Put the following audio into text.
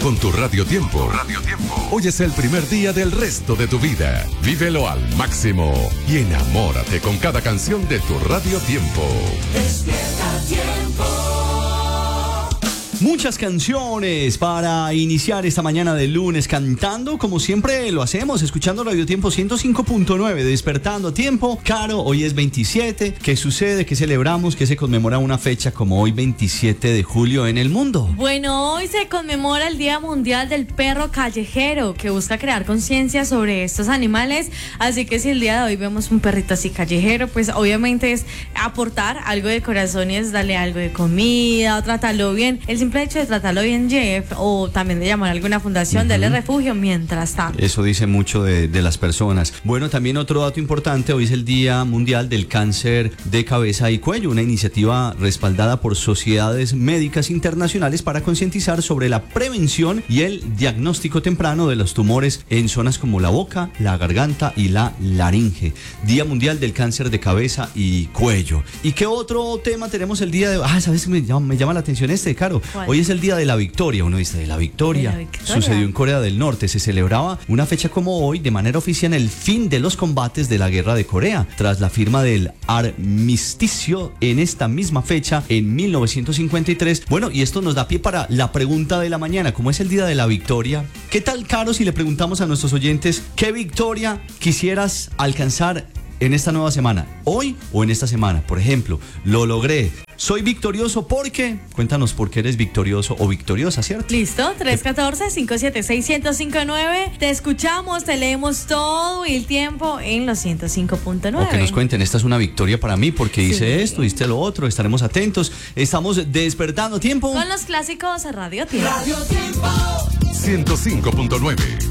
con tu Radio Tiempo. Hoy es el primer día del resto de tu vida. Vívelo al máximo y enamórate con cada canción de tu Radio Tiempo. Despierta Tiempo. Muchas canciones para iniciar esta mañana de lunes cantando, como siempre lo hacemos, escuchando Radio Tiempo 105.9, despertando a tiempo. Caro, hoy es 27. ¿Qué sucede? ¿Qué celebramos? ¿Qué se conmemora una fecha como hoy, 27 de julio, en el mundo? Bueno, hoy se conmemora el Día Mundial del Perro Callejero, que busca crear conciencia sobre estos animales. Así que si el día de hoy vemos un perrito así callejero, pues obviamente es aportar algo de corazón y es darle algo de comida o tratarlo bien. El simple hecho de tratarlo bien, Jeff, o también de llamar a alguna fundación, darle refugio mientras tanto. Eso dice mucho de las personas. Bueno, también otro dato importante, hoy es el Día Mundial del Cáncer de Cabeza y Cuello, una iniciativa respaldada por sociedades médicas internacionales para concientizar sobre la prevención y el diagnóstico temprano de los tumores en zonas como la boca, la garganta y la laringe. Día Mundial del Cáncer de Cabeza y Cuello. ¿Y qué otro tema tenemos el día de hoy? ¿Sabes? Me llama la atención Caro. ¿Cuál? Hoy es el Día de la Victoria. Uno dice, ¿de la Victoria? ¿De la Victoria? Sucedió en Corea del Norte. Se celebraba una fecha como hoy, de manera oficial, el fin de los combates de la Guerra de Corea, tras la firma del armisticio en esta misma fecha, en 1953. Bueno, y esto nos da pie para la pregunta de la mañana. ¿Cómo es el Día de la Victoria? ¿Qué tal, Caro, si le preguntamos a nuestros oyentes qué victoria quisieras alcanzar en esta nueva semana, hoy o en esta semana? Por ejemplo, lo logré, soy victorioso porque... Cuéntanos por qué eres victorioso o victoriosa, ¿cierto? Listo, 314-576-1059. Te escuchamos, te leemos todo el tiempo en los 105.9. O que nos cuenten, esta es una victoria para mí porque hice Sí. esto, hice lo otro. Estaremos atentos. Estamos despertando tiempo Con los clásicos Radio Tiempo. Radio Tiempo. 105.9.